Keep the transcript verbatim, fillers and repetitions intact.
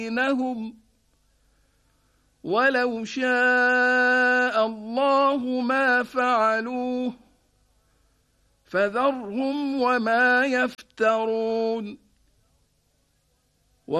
بينهم ولو شاء الله ما فعلوه فذرهم وما يفترون